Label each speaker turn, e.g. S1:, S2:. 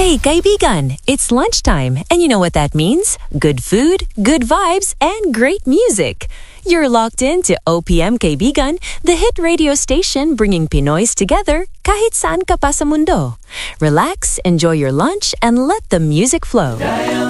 S1: Hey, kaibigan! It's lunchtime, and you know what that means? Good food, good vibes, and great music. You're locked in to OPM Kaibigan, the hit radio station bringing Pinoys together kahit saan ka pa sa mundo. Relax, enjoy your lunch, and let the music flow.